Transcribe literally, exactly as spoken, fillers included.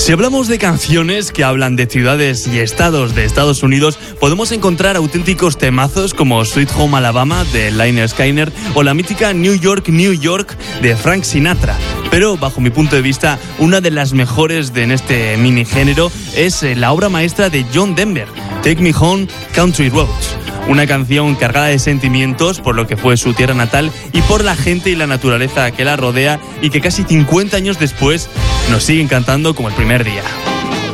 Si hablamos de canciones que hablan de ciudades y estados de Estados Unidos, podemos encontrar auténticos temazos como Sweet Home Alabama de Lynyrd Skynyrd o la mítica New York, New York de Frank Sinatra. Pero, bajo mi punto de vista, una de las mejores de en este mini género es la obra maestra de John Denver, Take Me Home, Country Roads. Una canción cargada de sentimientos por lo que fue su tierra natal y por la gente y la naturaleza que la rodea y que casi cincuenta años después nos siguen cantando como el primer día.